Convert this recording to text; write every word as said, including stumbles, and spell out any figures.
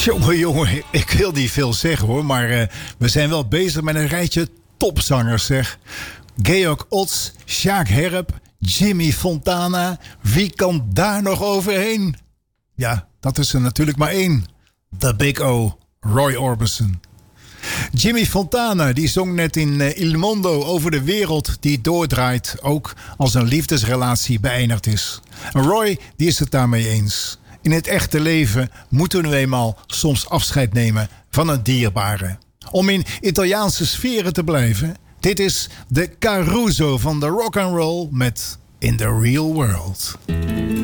Jongen, jongen, ik wil niet veel zeggen hoor, maar uh, we zijn wel bezig met een rijtje topzangers zeg. Georg Ots, Sjaak Herp, Jimmy Fontana. Wie kan daar nog overheen? Ja, dat is er natuurlijk maar één. The Big O, Roy Orbison. Jimmy Fontana die zong net in uh, Il Mondo over de wereld die doordraait, ook als een liefdesrelatie beëindigd is. En Roy die is het daarmee eens. In het echte leven moeten we eenmaal soms afscheid nemen van een dierbare. Om in Italiaanse sferen te blijven, dit is de Caruso van de rock and roll met In the Real World.